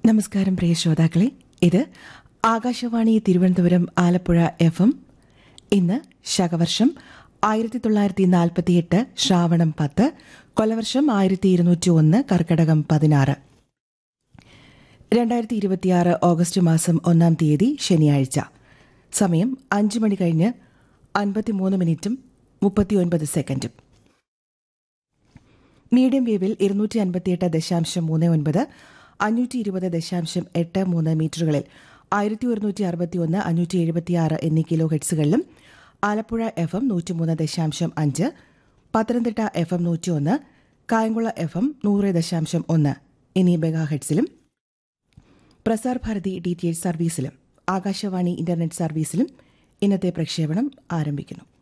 നമസ്കാരം പ്രിയ ശ്രോതാക്കളെ, ഇത് ആകാശവാണി തിരുവനന്തപുരം ആലപ്പുഴ FM. ഇന്ന് ശകവർഷം 1948 ശ്രാവണം 10, കൊലവർഷം 1201, കർക്കടകം 16. 2026 ഓഗസ്റ്റ് മാസം 1-ാം തീയതി ശനിയാഴ്ച. സമയം 5 മണി കഴിഞ്ഞ് 53 മിനിറ്റും 39 സെക്കൻഡും. മീഡിയം വേവിൽ 258.39, 520.83 മീറ്ററുകളിൽ 1161, 576 എന്നീ kilo ഹെർട്സുകളിലും, Alappuzha FM 103.5, Pathanamthitta FM 101, Kayamkulam FM 100.1 എന്നീ mega ഹെർട്സിലും, Prasar Bharati DTH സർവീസിലും Akashvani internet സർവീസിലും ഇന്നത്തെ പ്രക്ഷേപണം ആരംഭിക്കുന്നു.